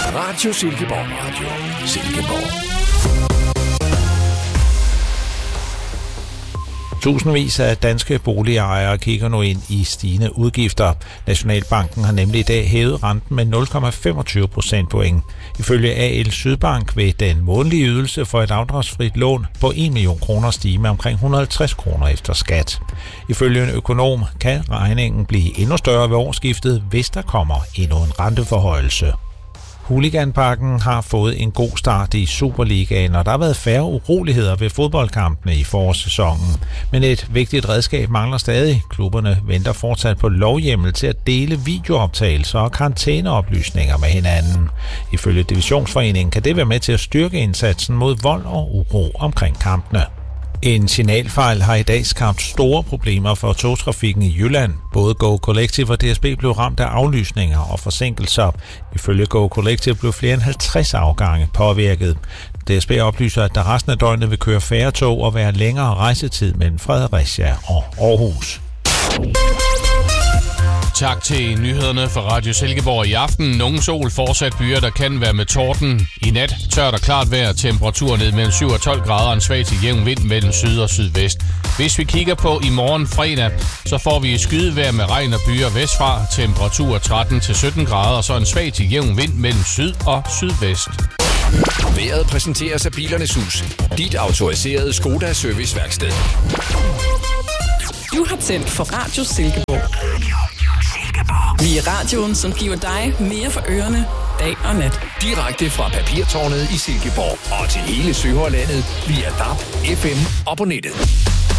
Radio Silkeborg Radio. Silkeborg. Tusindvis af danske boligejere kigger nu ind i stigende udgifter. Nationalbanken har nemlig i dag hævet renten med 0,25 procentpoint. Ifølge AL Sydbank vil den månedlige ydelse for et afdragsfrit lån på 1 million kroner stige med omkring 150 kroner efter skat. Ifølge en økonom kan regningen blive endnu større ved årsskiftet, hvis der kommer endnu en renteforhøjelse. Hooliganpakken har fået en god start i Superligaen, og der har været færre uroligheder ved fodboldkampene i forårssæsonen. Men et vigtigt redskab mangler stadig. Klubberne venter fortsat på lovhjemmel til at dele videooptagelser og karantæneoplysninger med hinanden. Ifølge Divisionsforeningen kan det være med til at styrke indsatsen mod vold og uro omkring kampene. En signalfejl har i dag skabt store problemer for togtrafikken i Jylland. Både Go Collective og DSB blev ramt af aflysninger og forsinkelser. Ifølge Go Collective blev flere end 50 afgange påvirket. DSB oplyser, at der resten af døgnet vil køre færre tog og være længere rejsetid mellem Fredericia og Aarhus. Tak til nyhederne fra Radio Silkeborg i aften. Nogen sol, fortsat byer, der kan være med torden. I nat tørt og klart vejr, temperatur ned mellem 7 og 12 grader, en svag til jævn vind mellem syd og sydvest. Hvis vi kigger på i morgen fredag, så får vi skydevejr med regn og byer vestfra, temperatur 13 til 17 grader, og så en svag til jævn vind mellem syd og sydvest. Vejret præsenteres af Bilernes Hus. Dit autoriserede Skoda serviceværksted. Du har tændt for Radio Silkeborg. Vi er radioen, som giver dig mere for ørerne dag og nat. Direkte fra Papirtårnet i Silkeborg og til hele Sønderlandet via DAB, FM og på nettet.